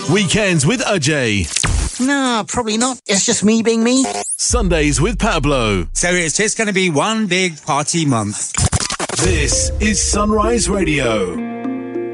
Weekends with Ajay. No, probably not. It's just me being me. Sundays with Pablo. So it's just going to be one big party month. This is Sunrise Radio.